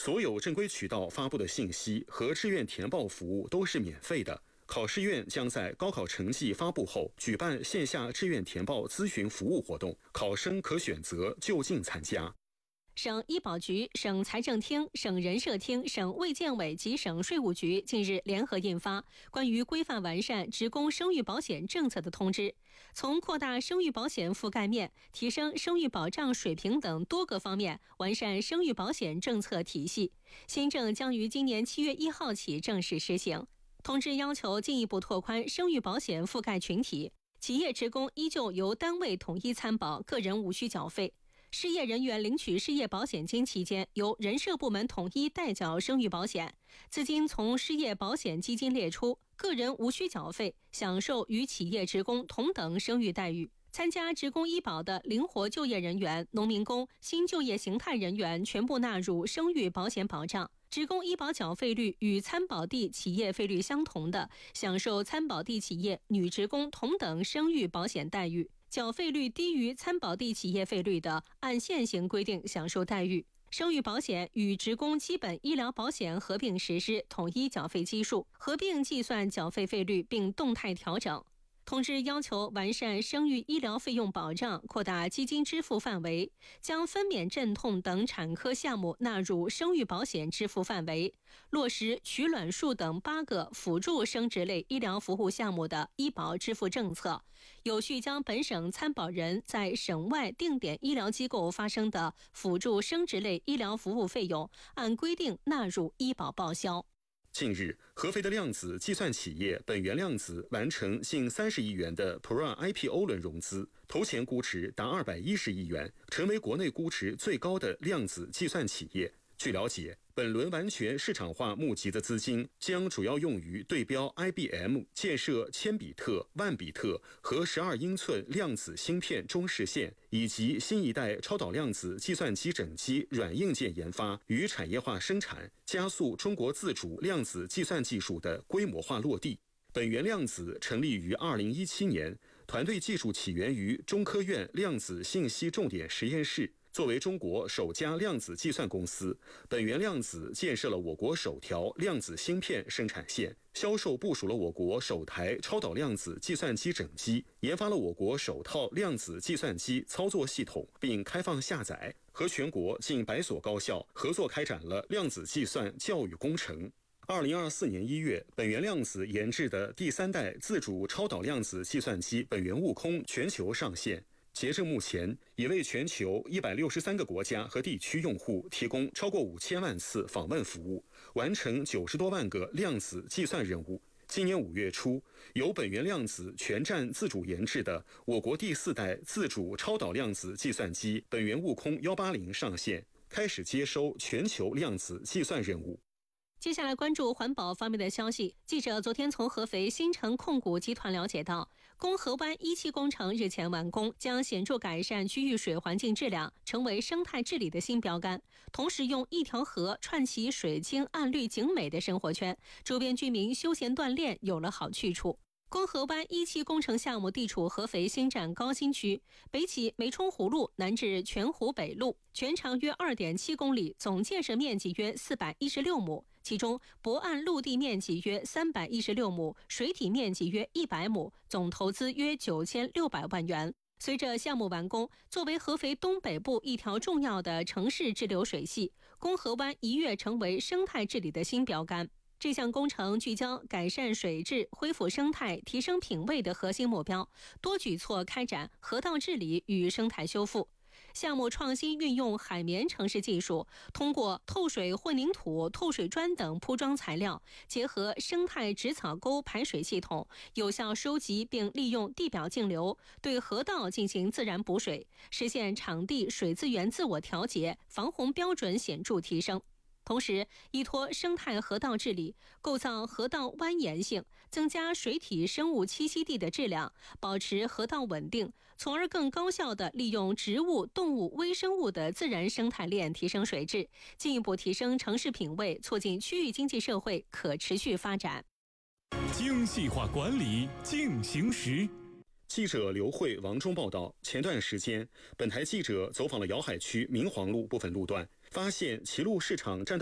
所有正规渠道发布的信息和志愿填报服务都是免费的。考试院将在高考成绩发布后举办线下志愿填报咨询服务活动，考生可选择就近参加。 省医保局、省财政厅、省人社厅、省卫健委及省税务局近日联合印发关于规范完善职工生育保险政策的通知，从扩大生育保险覆盖面、提升生育保障水平等多个方面完善生育保险政策体系。新政将于今年7月1号起正式施行。通知要求进一步拓宽生育保险覆盖群体，企业职工依旧由单位统一参保，个人无需缴费。失业人员领取失业保险金期间，由人社部门统一代缴生育保险，资金从失业保险基金列出，个人无需缴费，享受与企业职工同等生育待遇。参加职工医保的灵活就业人员、农民工、新就业形态人员全部纳入生育保险保障。职工医保缴费率与参保地企业费率相同的，享受参保地企业女职工同等生育保险待遇。缴费率低于参保地企业费率的，按现行规定享受待遇。生育保险与职工基本医疗保险合并实施统一缴费基数，合并计算缴费费率并动态调整。通知要求完善生育医疗费用保障，扩大基金支付范围，将分娩镇痛等产科项目纳入生育保险支付范围，落实取卵术等8个辅助生殖类医疗服务项目的医保支付政策，有序将本省参保人在省外定点医疗机构发生的辅助生殖类医疗服务费用按规定纳入医保报销。 近日，合肥的量子计算企业本源量子完成近30亿元的 Pro IPO 轮融资，投前估值达210亿元，成为国内估值最高的量子计算企业。据了解，本轮完全市场化募集的资金将主要用于对标 IBM 建设1000比特、万比特和12英寸量子芯片中视线，以及新一代超导量子计算机整机软硬件研发与产业化生产，加速中国自主量子计算技术的规模化落地。本源量子成立于2017年，团队技术起源于中科院量子信息重点实验室。作为中国首家量子计算公司，本源量子建设了我国首条量子芯片生产线，销售部署了我国首台超导量子计算机整机，研发了我国首套量子计算机操作系统，并开放下载，和全国近100所高校合作开展了量子计算教育工程。2024年1月，本源量子研制的第3代自主超导量子计算机本源悟空全球上线。截至目前，已为全球163个国家和地区用户提供超过5000万次访问服务，完成90多万个量子计算任务。今年5月初，由本源量子全站自主研制的我国第4代自主超导量子计算机本源悟空180上线，开始接收全球量子计算任务。 接下来关注环保方面的消息。记者昨天从合肥新城控股集团了解到，公河湾1期工程日前完工，将显著改善区域水环境质量，成为生态治理的新标杆。同时用一条河串起水清岸绿景美的生活圈，周边居民休闲锻炼有了好去处。公河湾1期工程项目地处合肥新站高新区，北起梅冲湖路，南至泉湖北路，全长约2.7公里，总建设面积约416亩。其中泊岸陆地面积约316亩，水体面积约100亩，总投资约9600万元。随着项目完工，作为合肥东北部一条重要的城市支流水系，公河湾一跃成为生态治理的新标杆。这项工程聚焦改善水质、恢复生态、提升品位的核心目标，多举措开展河道治理与生态修复。项目创新运用海绵城市技术，通过透水混凝土、透水砖等铺装材料，结合生态植草沟排水系统，有效收集并利用地表径流，对河道进行自然补水，实现场地水资源自我调节，防洪标准显著提升。同时，依托生态河道治理，构造河道蜿蜒性，增加水体生物栖息地的质量，保持河道稳定，从而更高效地利用植物、动物、微生物的自然生态链，提升水质，进一步提升城市品位，促进区域经济社会可持续发展。 精细化管理进行时。 记者刘慧、王忠报道，前段时间，本台记者走访了瑶海区明黄路部分路段，发现齐路市场占道